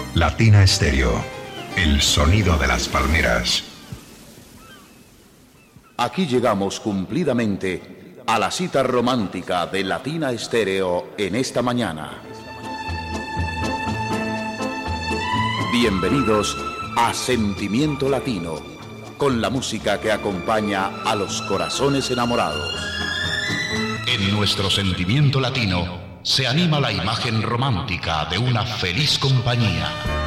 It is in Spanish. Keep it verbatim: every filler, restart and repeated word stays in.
Latina Estéreo, el sonido de las palmeras. Aquí llegamos cumplidamente a la cita romántica de Latina Estéreo en esta mañana. Bienvenidos a Sentimiento Latino, con la música que acompaña a los corazones enamorados. En nuestro Sentimiento Latino se anima la imagen romántica de una feliz compañía.